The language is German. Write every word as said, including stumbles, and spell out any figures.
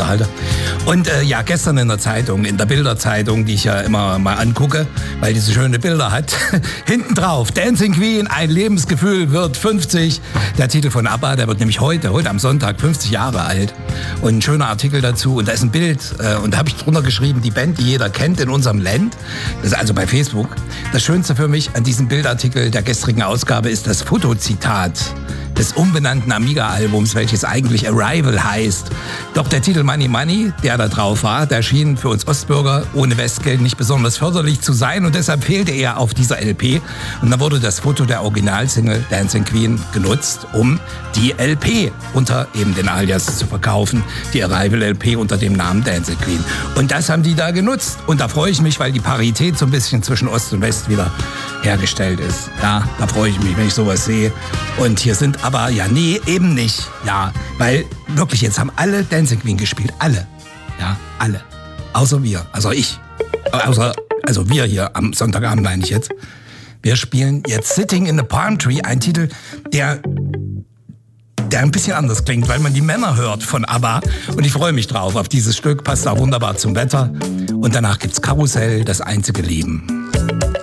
unterhalte. Und äh, ja, gestern in der Zeitung, in der Bilderzeitung, die ich ja immer mal angucke, weil die so schöne Bilder hat, hinten drauf, Dancing Queen, ein Lebensgefühl wird fünfzig. Der Titel von ABBA, der wird nämlich heute, heute am Sonntag fünfzig Jahre alt. Und ein schöner Artikel dazu. Und da ist ein Bild, äh, und da habe ich drunter geschrieben, die Band, die jeder kennt in unserem Land. Das ist also bei Facebook. Das Schönste für mich an diesem Bildartikel der gestrigen Ausgabe ist das Fotozitat des umbenannten Amiga-Albums, welches eigentlich Arrival heißt. Doch der Titel Money Money, der da drauf war, der schien für uns Ostbürger ohne Westgeld nicht besonders förderlich zu sein und deshalb fehlte er auf dieser L P. Und dann wurde das Foto der Originalsingle Dancing Queen genutzt, um die L P unter eben den Alias zu verkaufen. Die Arrival L P unter dem Namen Dancing Queen. Und das haben die da genutzt. Und da freue ich mich, weil die Parität so ein bisschen zwischen Ost und West wieder hergestellt ist. Ja, da freue ich mich, wenn ich sowas sehe. Und hier sind aber, ja, nee, eben nicht. Ja, weil wirklich, jetzt haben alle Dancing Queen gespielt. Alle. Ja, alle. Außer wir. Also ich. Außer, also wir hier am Sonntagabend, meine ich jetzt. Wir spielen jetzt Sitting in the Palm Tree, ein Titel, der der ein bisschen anders klingt, weil man die Männer hört von ABBA. Und ich freue mich drauf auf dieses Stück. Passt auch wunderbar zum Wetter. Und danach gibt's Karussell, das einzige Leben.